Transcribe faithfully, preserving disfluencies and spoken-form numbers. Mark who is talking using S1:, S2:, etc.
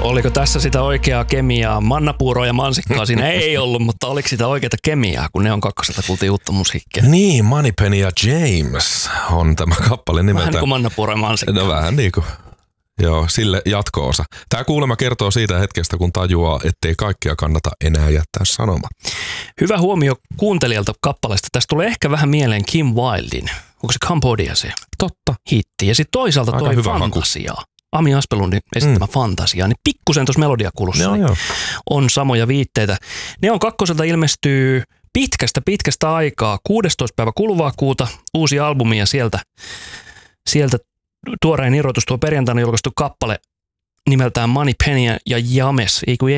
S1: Oliko tässä sitä oikeaa kemiaa? Mannapuuroa ja mansikkaa siinä ei ollut, mutta oliko sitä oikeaa kemiaa, kun ne on kakkoselta kuultiin uutta musiikkia?
S2: Niin, Moneypenny ja James on tämä kappale nimeltään.
S1: Vähän niin kuin mannapuuro ja mansikkaa.
S2: No vähän niin kuin. Joo, sille jatko-osa. Tämä kuulemma kertoo siitä hetkestä, kun tajuaa, ettei kaikkea kannata enää jättää sanomaan.
S1: Hyvä huomio kuuntelijalta kappaleesta. Tästä tulee ehkä vähän mieleen Kim Wildin. Onko se Cambodia se?
S2: Totta.
S1: Hitti. Ja sitten toisaalta
S2: Aika
S1: toi
S2: hyvä
S1: Fantasia. Haku. Ami Aspelundin esittämä mm. Fantasia. Niin pikkusen tuossa melodiakulussa
S2: joo,
S1: niin
S2: joo.
S1: on samoja viitteitä. Ne on kakkoselta ilmestyy pitkästä pitkästä aikaa. kuudestoista päivä kuluvaa kuuta uusi albumi ja sieltä, sieltä tuorein irrotus tuo perjantaina julkaistu kappale nimeltään Moneypenny ja James, ei kun